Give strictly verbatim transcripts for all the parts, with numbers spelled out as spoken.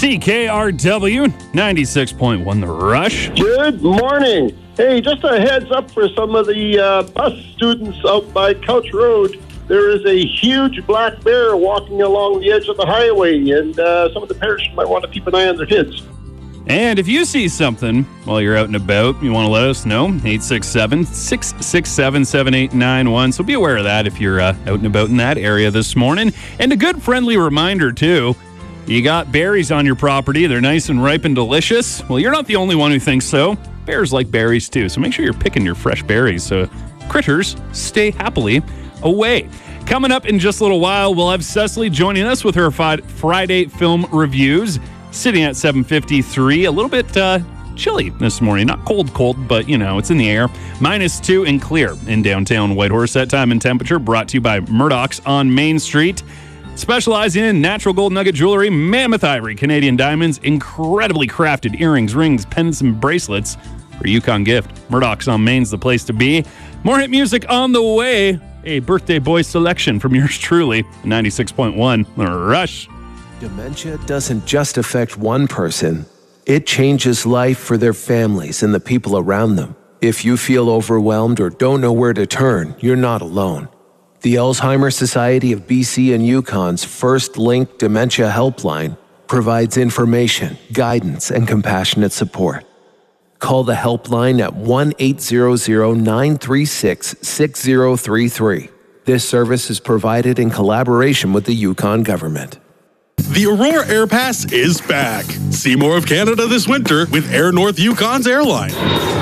C K R W ninety-six point one The Rush. Good morning. Hey, just a heads up for some of the uh, bus students out by Couch Road. There is a huge black bear walking along the edge of the highway, and uh, some of the parents might want to keep an eye on their kids. And if you see something while you're out and about, you want to let us know, eight six seven, six six seven, seven eight nine one. So be aware of that if you're uh, out and about in that area this morning. And a good friendly reminder, too, you got berries on your property. They're nice and ripe and delicious. Well, you're not the only one who thinks so. Bears like berries, too. So make sure you're picking your fresh berries so critters stay happily away. Coming up in just a little while, we'll have Cecily joining us with her Friday film reviews. Sitting at seven fifty-three, a little bit uh, chilly this morning. Not cold, cold, but, you know, it's in the air. Minus two and clear in downtown Whitehorse. That time and temperature brought to you by Murdoch's on Main Street. Specializing in natural gold nugget jewelry, mammoth ivory, Canadian diamonds, incredibly crafted earrings, rings, pendants, and bracelets for Yukon gift. Murdoch's on Main's the place to be. More hit music on the way. A birthday boy selection from yours truly, ninety-six point one The Rush. Dementia doesn't just affect one person. It changes life for their families and the people around them. If you feel overwhelmed or don't know where to turn, you're not alone. The Alzheimer's Society of B C and Yukon's First Link Dementia Helpline provides information, guidance, and compassionate support. Call the helpline at one eight hundred, nine three six, six zero three three. This service is provided in collaboration with the Yukon government. The Aurora Air Pass is back. See more of Canada this winter with Air North Yukon's airline.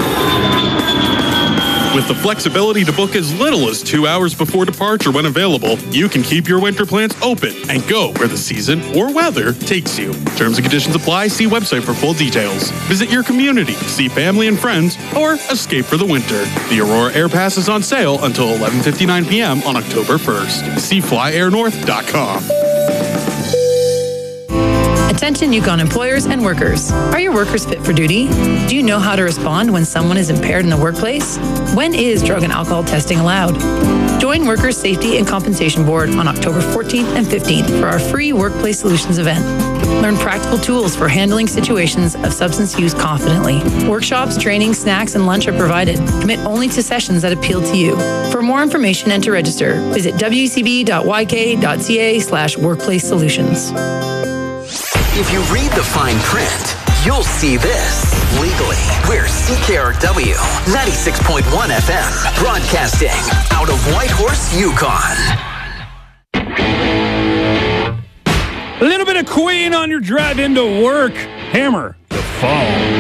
With the flexibility to book as little as two hours before departure when available, you can keep your winter plans open and go where the season or weather takes you. Terms and conditions apply. See website for full details. Visit your community, see family and friends, or escape for the winter. The Aurora Air Pass is on sale until eleven fifty-nine p.m. on October first. See fly air north dot com. Attention Yukon employers and workers. Are your workers fit for duty? Do you know how to respond when someone is impaired in the workplace? When is drug and alcohol testing allowed? Join Workers' Safety and Compensation Board on October fourteenth and fifteenth for our free Workplace Solutions event. Learn practical tools for handling situations of substance use confidently. Workshops, training, snacks, and lunch are provided. Commit only to sessions that appeal to you. For more information and to register, visit w c b dot y k dot c a slash workplace solutions. If you read the fine print, you'll see this. Legally, we're C K R W ninety-six point one F M, broadcasting out of Whitehorse, Yukon. A little bit of Queen on your drive into work. Hammer the Fall.